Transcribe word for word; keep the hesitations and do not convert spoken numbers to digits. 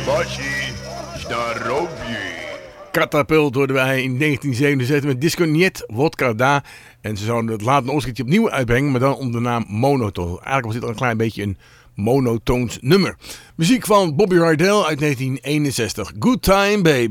Bashi, Starobje. Catapult hoorden wij in negentien zevenenzeventig met Disco Niet Wodka Da. En ze zouden het later nog eens een keertje opnieuw uitbrengen, maar dan onder de naam Monotoon. Eigenlijk was dit al een klein beetje een monotoons nummer. Muziek van Bobby Rydell uit negentien eenenzestig. Good Time Baby.